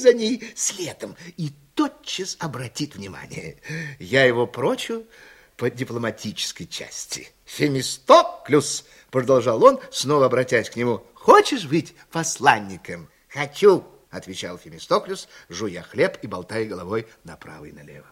за ней следом и тотчас обратит внимание. Я его прочу по дипломатической части. Фемистоклюс, продолжал он, снова обратясь к нему, хочешь быть посланником? Хочу, отвечал Фемистоклюс, жуя хлеб и болтая головой направо и налево.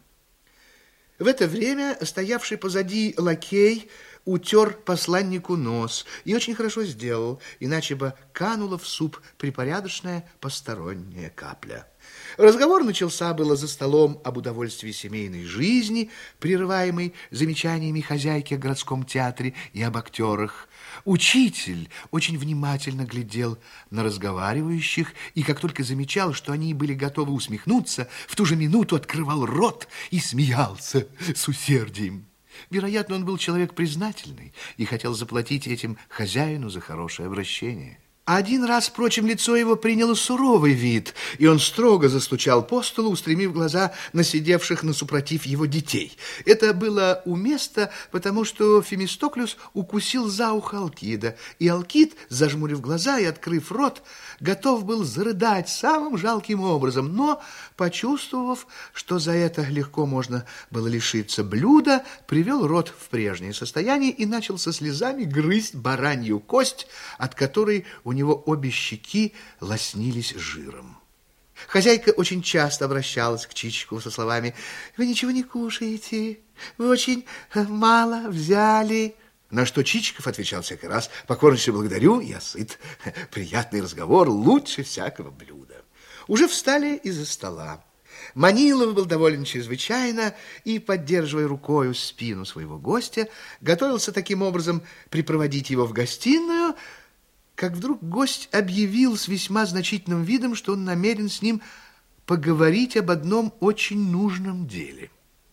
В это время стоявший позади лакей утер посланнику нос и очень хорошо сделал, иначе бы канула в суп припорядочная посторонняя капля. Разговор начался было за столом об удовольствии семейной жизни, прерываемой замечаниями хозяйки о городском театре и об актерах. Учитель очень внимательно глядел на разговаривающих и, как только замечал, что они были готовы усмехнуться, в ту же минуту открывал рот и смеялся с усердием. Вероятно, он был человек признательный и хотел заплатить этим хозяину за хорошее обращение. Один раз, впрочем, лицо его приняло суровый вид, и он строго застучал по столу, устремив глаза на сидевших насупротив его детей. Это было уместно, потому что Фемистоклюс укусил за ухо Алкида, и Алкид, зажмурив глаза и открыв рот, готов был зарыдать самым жалким образом, но, почувствовав, что за это легко можно было лишиться блюда, привел рот в прежнее состояние и начал со слезами грызть баранью кость, от которой у него обе щеки лоснились жиром. Хозяйка очень часто обращалась к Чичикову со словами: «Вы ничего не кушаете, вы очень мало взяли». На что Чичиков отвечал всякий раз: «Покорнейше благодарю, я сыт. Приятный разговор лучше всякого блюда». Уже встали из-за стола. Манилов был доволен чрезвычайно и, поддерживая рукою спину своего гостя, готовился таким образом припроводить его в гостиную, как вдруг гость объявил с весьма значительным видом, что он намерен с ним поговорить об одном очень нужном деле.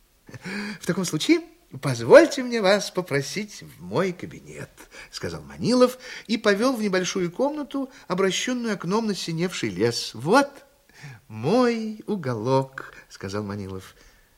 «В таком случае позвольте мне вас попросить в мой кабинет», сказал Манилов и повел в небольшую комнату, обращенную окном на синевший лес. «Вот мой уголок», сказал Манилов.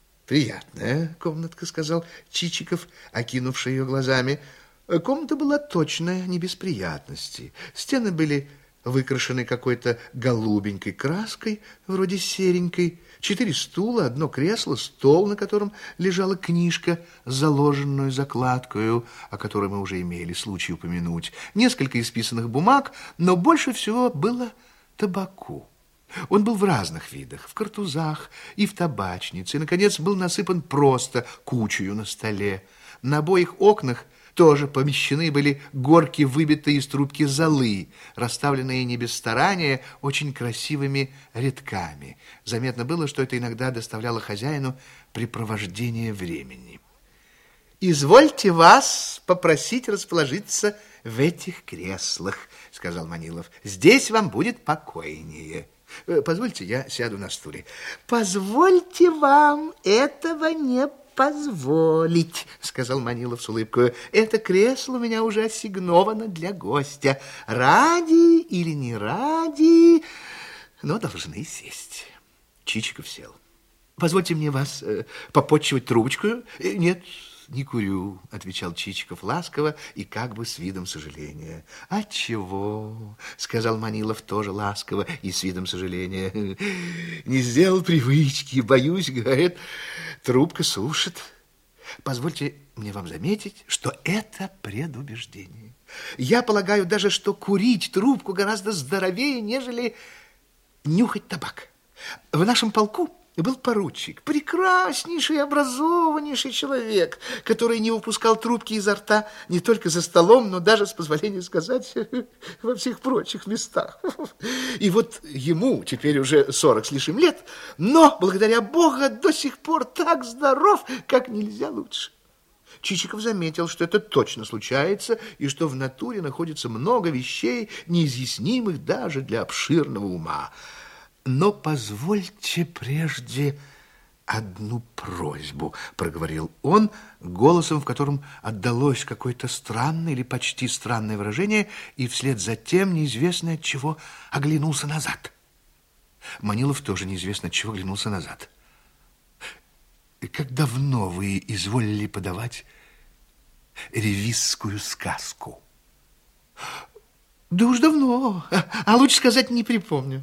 «Приятная комнатка», сказал Чичиков, окинувший ее глазами. Комната была точная, не без приятностей. Стены были выкрашены какой-то голубенькой краской, вроде серенькой. 4 стула, 1 кресло, стол, на котором лежала книжка с заложенную закладкою, о которой мы уже имели случай упомянуть, несколько исписанных бумаг, но больше всего было табаку. Он был в разных видах, в картузах и в табачнице, и, наконец, был насыпан просто кучею на столе. На обоих окнах тоже помещены были горки, выбитые из трубки золы, расставленные не без старания очень красивыми рядками. Заметно было, что это иногда доставляло хозяину препровождение времени. «Извольте вас попросить расположиться в этих креслах», сказал Манилов. «Здесь вам будет покойнее. Позвольте, я сяду на стуле». «Позвольте вам этого не позволить», сказал Манилов с улыбкой. «Это кресло у меня уже ассигновано для гостя. Ради или не ради, но должны сесть». Чичиков сел. «Позвольте мне вас попотчевать трубочкою?» «Нет, не курю», отвечал Чичиков ласково и как бы с видом сожаления. «Отчего?» сказал Манилов тоже ласково и с видом сожаления. «Не сделал привычки, боюсь, говорит, трубка сушит. Позвольте мне вам заметить, что это предубеждение. Я полагаю даже, что курить трубку гораздо здоровее, нежели нюхать табак. В нашем полку был поручик, прекраснейший, образованнейший человек, который не выпускал трубки изо рта не только за столом, но даже, с позволения сказать, во всех прочих местах. И вот ему теперь уже 40 с лишним лет, но, благодаря Богу, до сих пор так здоров, как нельзя лучше». Чичиков заметил, что это точно случается, и что в натуре находится много вещей, неизъяснимых даже для обширного ума. «Но позвольте прежде одну просьбу», проговорил он голосом, в котором отдалось какое-то странное или почти странное выражение, и вслед за тем неизвестно от чего оглянулся назад. Манилов тоже неизвестно от чего оглянулся назад. «Как давно вы изволили подавать ревизскую сказку?» «Да уж давно, а лучше сказать, не припомню».